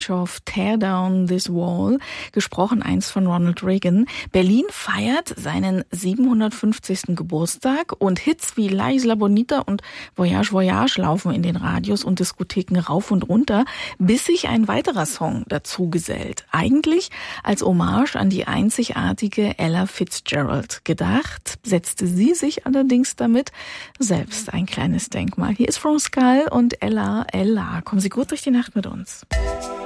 of Tear Down This Wall, gesprochen einst von Ronald Reagan. Berlin feiert seinen 750. Geburtstag und Hits wie La Isla Bonita und Voyage Voyage laufen in den Radios und Diskotheken rauf und runter, bis sich ein weiterer Song dazu gesellt. Eigentlich als Hommage an die einzigartige Ella Fitzgerald. Gedacht setzte sie sich allerdings damit selbst ein kleines Denkmal. Hier ist From Skull und Ella, Ella. Kommen Sie gut durch die Nacht mit uns.